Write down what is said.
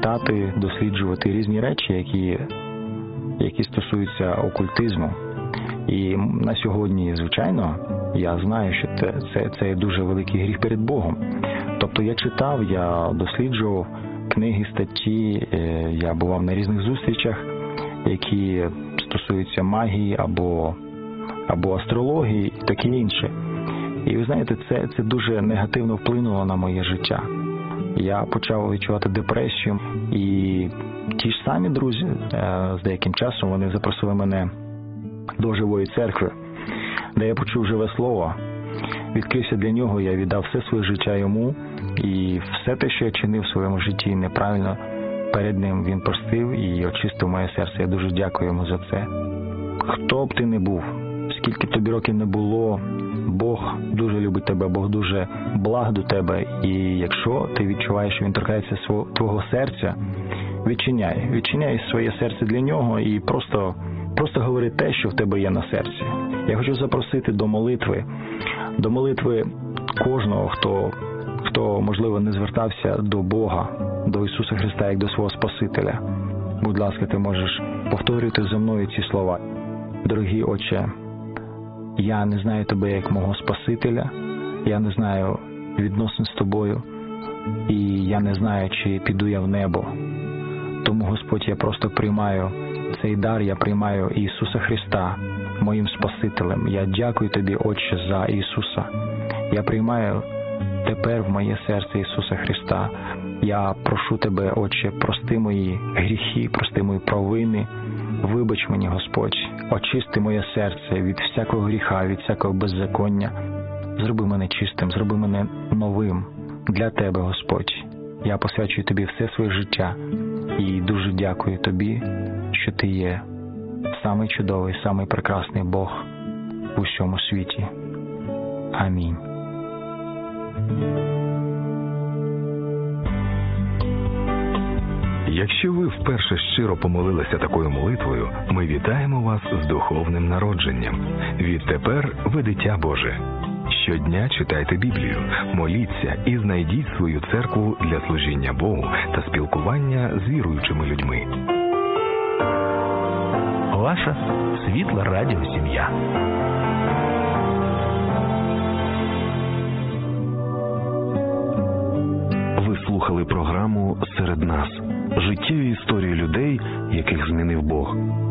читати, досліджувати різні речі, які стосуються окультизму. І на сьогодні, звичайно, я знаю, що це дуже великий гріх перед Богом. Тобто я читав, я досліджував книги, статті, я бував на різних зустрічах, які стосуються магії або астрології і таке інше. І ви знаєте, це дуже негативно вплинуло на моє життя. Я почав відчувати депресію, і ті ж самі друзі з деяким часом вони запросили мене до живої церкви, де я почув живе слово, відкрився для нього, я віддав все своє життя йому, і все те, що я чинив в своєму житті неправильно, перед ним він простив і очистив моє серце. Я дуже дякую йому за це. Хто б ти не був, скільки тобі років не було, Бог дуже любить тебе, Бог дуже благ до тебе, і якщо ти відчуваєш, що він торкається твого серця, відчиняй своє серце для нього і просто говори те, що в тебе є на серці. Я хочу запросити до молитви кожного, хто, можливо, не звертався до Бога, до Ісуса Христа, як до свого Спасителя. Будь ласка, ти можеш повторювати за мною ці слова. Дорогий Отче, я не знаю Тебе як мого Спасителя, я не знаю відносин з Тобою, і я не знаю, чи піду я в небо. Тому, Господь, я просто приймаю цей дар, я приймаю Ісуса Христа моїм Спасителем. Я дякую Тобі, Отче, за Ісуса. Я приймаю тепер в моє серце Ісуса Христа. Я прошу Тебе, Отче, прости мої гріхи, прости мої провини. Вибач мені, Господь, очисти моє серце від всякого гріха, від всякого беззаконня. Зроби мене чистим, зроби мене новим для Тебе, Господь. Я посвячую Тобі все своє життя і дуже дякую Тобі, що Ти є самий чудовий, самий прекрасний Бог у всьому світі. Амінь. Якщо ви вперше щиро помолилися такою молитвою, ми вітаємо вас з духовним народженням. Відтепер ви дитя Боже. Щодня читайте Біблію, моліться і знайдіть свою церкву для служіння Богу та спілкування з віруючими людьми. Ваша світла радіосім'я. Ви слухали програму «Серед нас» – життєві історії людей, яких змінив Бог.